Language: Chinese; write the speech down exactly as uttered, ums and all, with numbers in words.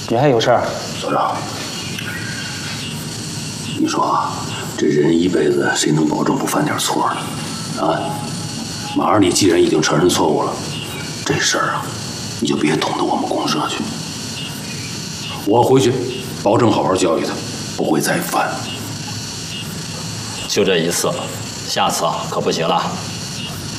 你还有事儿？ 所长，你说啊，这人一辈子谁能保证不犯点错呢？啊，马二，你既然已经承认错误了，这事儿啊，你就别捅到我们公社去。我回去保证好好教育他，不会再犯。 就这一次，下次啊可不行了。